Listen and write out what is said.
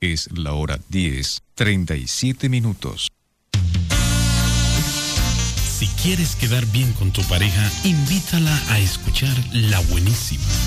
Es la hora 10:37. Si quieres quedar bien con tu pareja, invítala a escuchar La Buenísima.